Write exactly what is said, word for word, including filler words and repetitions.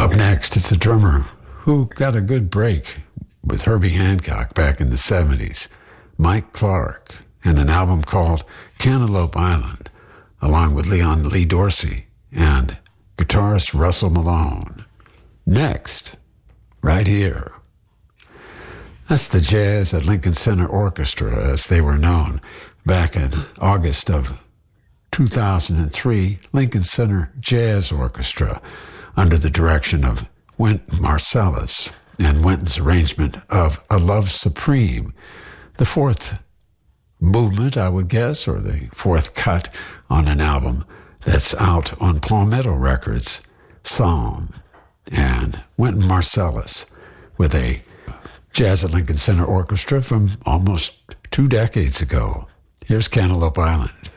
Up next, it's a drummer who got a good break with Herbie Hancock back in the seventies, Mike Clark, and an album called Cantaloupe Island, along with Leon Lee Dorsey and guitarist Russell Malone. Next, right here, that's the Jazz at Lincoln Center Orchestra, as they were known back in August of two thousand three, Lincoln Center Jazz Orchestra, under the direction of Wynton Marsalis, and Wynton's arrangement of A Love Supreme, the fourth movement, I would guess, or the fourth cut on an album that's out on Palmetto Records, Psalm, and Wynton Marsalis with a Jazz at Lincoln Center Orchestra from almost two decades ago. Here's Cantaloupe Island.